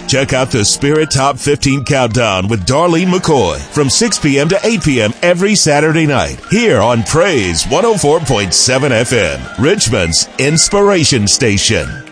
Check out the Spirit Top 15 Countdown with Darlene McCoy from 6 p.m. to 8 p.m. every Saturday night here on Praise 104.7 FM, Richmond's inspiration station.